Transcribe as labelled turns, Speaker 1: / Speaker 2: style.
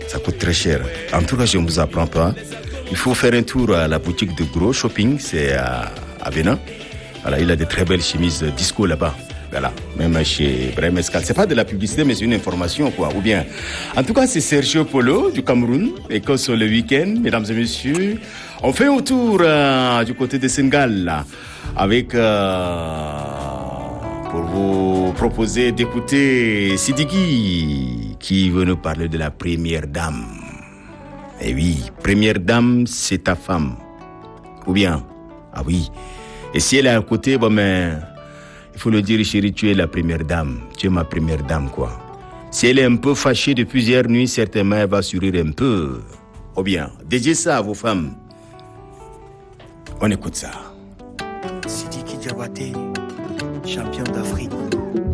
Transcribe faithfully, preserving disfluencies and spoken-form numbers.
Speaker 1: Ça coûte très cher. En tout cas, je ne vous apprends pas. Il faut faire un tour à la boutique de Gros Shopping, c'est à, à Bénin. Voilà, il a de très belles chemises disco là-bas. Voilà, même chez Brahim Escal. C'est pas de la publicité, mais c'est une information, quoi. Ou bien, en tout cas, c'est Sergio Polo du Cameroun. Et comme sur le week-end, mesdames et messieurs, on fait un tour euh, du côté de Sénégal, là, avec euh, pour vous proposer d'écouter Sidiki, qui veut nous parler de la première dame. Eh oui, première dame, c'est ta femme. Ou bien, ah oui. Et si elle est à côté, bon, mais il faut le dire, chérie, tu es la première dame. Tu es ma première dame, quoi. Si elle est un peu fâchée de plusieurs nuits, certainement, elle va sourire un peu. Ou bien, dédiez ça à vos femmes. On écoute ça.
Speaker 2: Sidiki Diabaté, champion d'Afrique.